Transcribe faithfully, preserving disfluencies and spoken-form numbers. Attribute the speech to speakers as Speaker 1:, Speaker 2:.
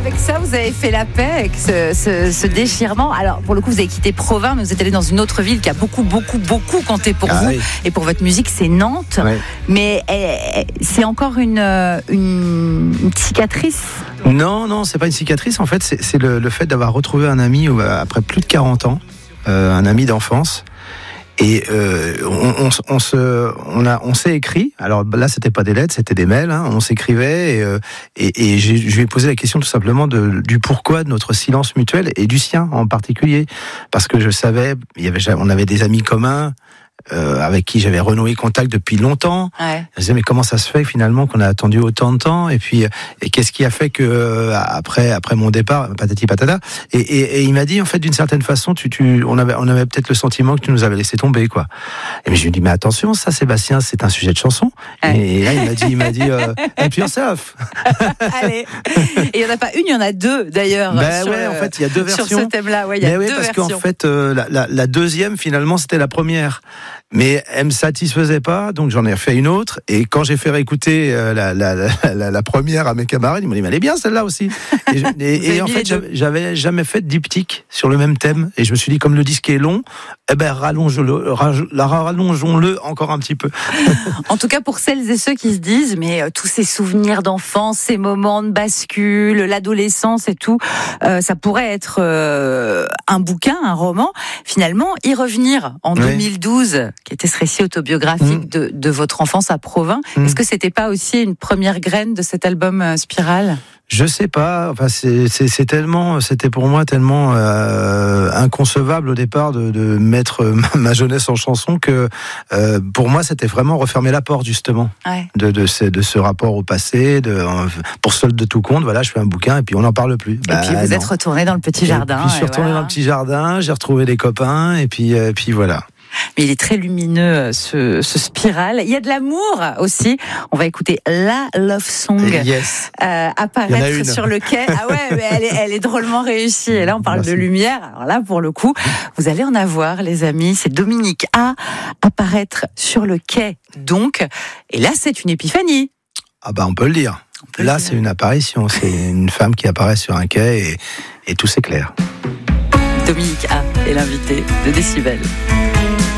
Speaker 1: avec ça, vous avez fait la paix avec ce, ce, ce déchirement. Alors, pour le coup, vous avez quitté Provins, mais vous êtes allé dans une autre ville qui a beaucoup, beaucoup, beaucoup compté pour
Speaker 2: ah,
Speaker 1: vous
Speaker 2: oui.
Speaker 1: et pour votre musique, c'est Nantes.
Speaker 2: Oui.
Speaker 1: Mais eh, c'est encore une, une, une cicatrice.
Speaker 2: Non, non, c'est pas une cicatrice. En fait, c'est, c'est le, le fait d'avoir retrouvé un ami après plus de quarante ans, euh, un ami d'enfance. Et euh, on, on, on, se, on, a, on s'est écrit. Alors là, c'était pas des lettres, c'était des mails. Hein, on s'écrivait et, euh, et, et j'ai, je lui ai posé la question tout simplement de, du pourquoi de notre silence mutuel et du sien en particulier, parce que je savais, il y avait, on avait des amis communs. Euh, avec qui j'avais renoué contact depuis longtemps.
Speaker 1: Ouais.
Speaker 2: Je me disais mais comment ça se fait finalement qu'on a attendu autant de temps et puis et qu'est-ce qui a fait que euh, après après mon départ patati patata et, et, et il m'a dit en fait d'une certaine façon tu tu on avait on avait peut-être le sentiment que tu nous avais laissé tomber quoi. Et mais je lui ai dit mais attention ça Sébastien c'est un sujet de chanson. Ouais. Et là il m'a dit il m'a dit euh, et puis on s'off.
Speaker 1: Allez. Et il y en a pas une il y en a deux d'ailleurs.
Speaker 2: Ben
Speaker 1: sur
Speaker 2: ouais
Speaker 1: le,
Speaker 2: en fait il y a deux versions.
Speaker 1: Sur ce thème-là ouais il y a
Speaker 2: mais
Speaker 1: deux
Speaker 2: ouais, parce
Speaker 1: versions.
Speaker 2: qu'en fait euh, la, la, la deuxième finalement c'était la première. Mais elle me satisfaisait pas, donc j'en ai refait une autre. Et quand j'ai fait réécouter euh, la, la, la, la, la première à mes camarades, ils m'ont dit mais elle est bien celle-là aussi. Et, je, et, et en fait, j'avais, j'avais jamais fait de diptyque sur le même thème. Et je me suis dit comme le disque est long, eh ben rallongeons-le, rallongeons-le encore un petit peu.
Speaker 1: En tout cas pour celles et ceux qui se disent mais euh, tous ces souvenirs d'enfance, ces moments de bascule, l'adolescence et tout, euh, ça pourrait être euh, un bouquin, un roman. Finalement, y revenir en oui. deux mille douze. Qui était ce récit autobiographique mmh. de, de votre enfance à Provins. Mmh. Est-ce que c'était pas aussi une première graine de cet album euh, Spirale ?
Speaker 2: Je sais pas. Enfin, c'est, c'est, c'est tellement, c'était pour moi tellement euh, inconcevable au départ de, de mettre ma jeunesse en chanson que euh, pour moi c'était vraiment refermer la porte justement
Speaker 1: ouais.
Speaker 2: de, de, ce, de ce rapport au passé. De, pour seul de tout compte, voilà, je fais un bouquin et puis on n'en parle plus.
Speaker 1: Et
Speaker 2: bah,
Speaker 1: puis vous non. êtes retourné dans le petit jardin.
Speaker 2: Et puis je suis retourné voilà. dans le petit jardin, j'ai retrouvé des copains et puis, et puis voilà.
Speaker 1: Mais il est très lumineux, ce, ce Spirale. Il y a de l'amour aussi. On va écouter la love song
Speaker 2: yes.
Speaker 1: euh, apparaître sur le quai. Ah ouais, mais elle est, elle est drôlement réussie. Et là, on parle Merci. de lumière. Alors là, pour le coup, vous allez en avoir, les amis. C'est Dominique A. apparaître sur le quai. Donc, et là, c'est une épiphanie.
Speaker 2: Ah bah, on peut le dire. Peut là, le dire. C'est une apparition. C'est une femme qui apparaît sur un quai et, et tout s'éclaire.
Speaker 1: Dominique A. est l'invité de Décibel.